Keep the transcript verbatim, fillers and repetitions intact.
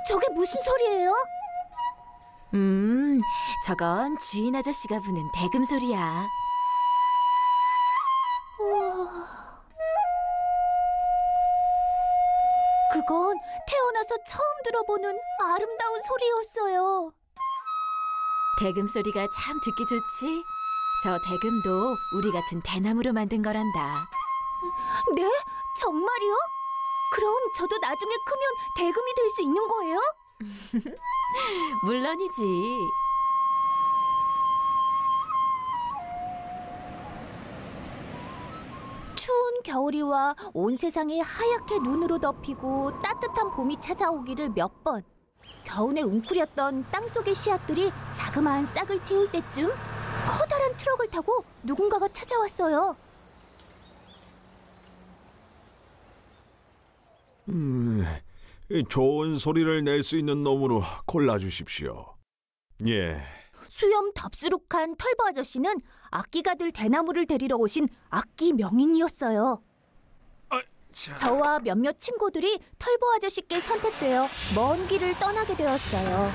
저게 무슨 소리예요? 음, 저건 주인 아저씨가 부는 대금 소리야. 우와. 그건 태어나서 처음 들어보는 아름다운 소리였어요. 대금 소리가 참 듣기 좋지? 저 대금도 우리 같은 대나무로 만든 거란다. 네? 정말이요? 그럼 저도 나중에 크면 대금이 될 수 있는 거예요? 물론이지. 추운 겨울이 와 온 세상이 하얗게 눈으로 덮이고 따뜻한 봄이 찾아오기를 몇 번. 겨우내 웅크렸던 땅속의 씨앗들이 자그마한 싹을 틔울 때쯤 커다란 트럭을 타고 누군가가 찾아왔어요. 음, 좋은 소리를 낼 수 있는 놈으로 골라주십시오. 예, 수염 덥수룩한 털보 아저씨는 악기가 될 대나무를 데리러 오신 악기 명인이었어요. 아, 자. 저와 몇몇 친구들이 털보 아저씨께 선택되어 먼 길을 떠나게 되었어요.